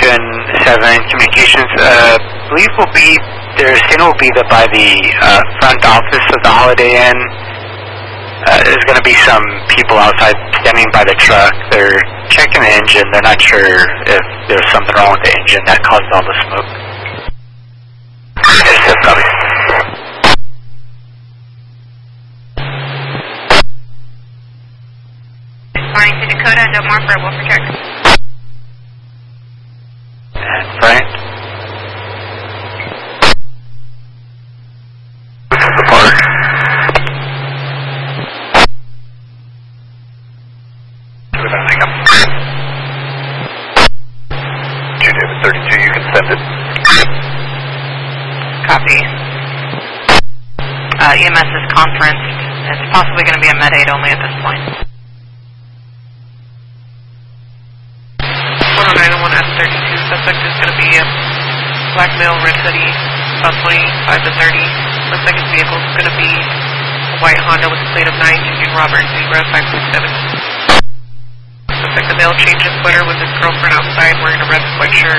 Ocean 7 Communications. Believe their signal will be by the front office of the Holiday Inn. There's going to be some people outside standing by the truck. They're checking the engine. They're not sure if there's something wrong with the engine that caused all the smoke. Yes, that's copy. Flying to Dakota, no more for Wolfer check. And Frank? This is the park. David 32, you can send it. Copy. EMS is conferenced. It's possibly going to be a Med-Aid only at this point. 109 F32, suspect is going to be a black male, red hoodie, about 25 to 30. Looks like his vehicle is going to be a white Honda with a plate of 9, Union Robert, Zebra 567. Suspect the male changed his sweater with his girlfriend outside wearing a red sweatshirt.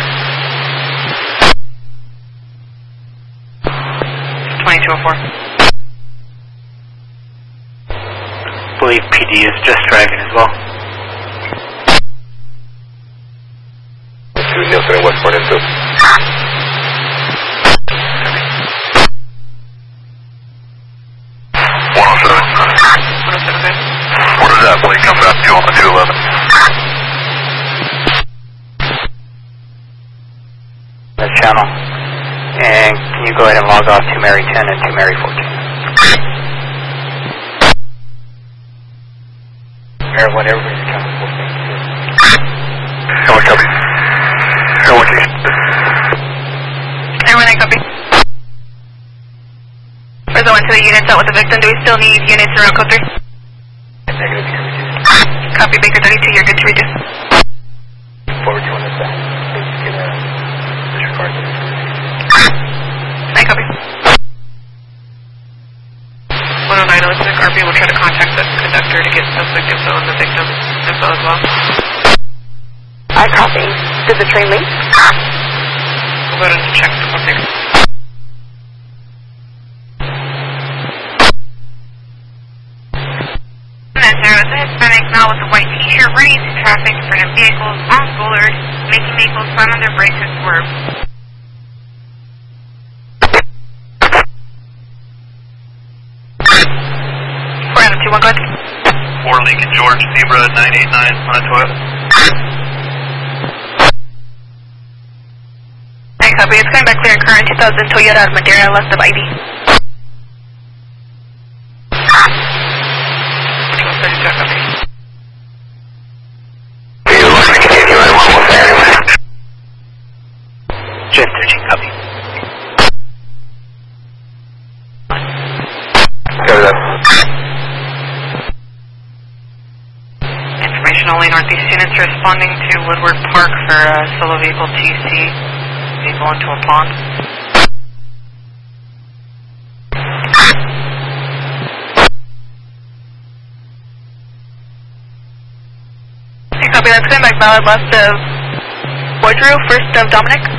2204. Believe PD is just driving as well. 2 Nielsen and Westport into. 107. What is that plate coming up to on the 211? The channel. And can you go ahead and log off to Mary 10 and to Mary 14? Mary 1, everybody's accountable. How much copy? How much? Everyone, I copy. For the one to the units out with the victim, do we still need units around code 3? Negative, you're reduced. Copy, Baker 32, you're good to reduce. Forward to 1 of that. Please get a disregard. I copy. 109, it looks like RP will try to contact the conductor to get suspect info on the victim info as well. I copy. Did the train leave? We'll go ahead and check the there. There was a Hispanic male with a white t-shirt running into traffic in front of vehicles on Bullard, making vehicles slam on their brakes and swerve. 4 go ahead. 4 Lincoln George, Zebra 989, Montoya. I copy. It's coming back clear and current. 2000 Toyota Madeira, left of ID. Jet 13, copy. Information only, Northeast units responding to Woodward Park for solo vehicle TC. Vehicle into a pond. I copy. That's coming back valid, left of Woodrow, first of Dominic.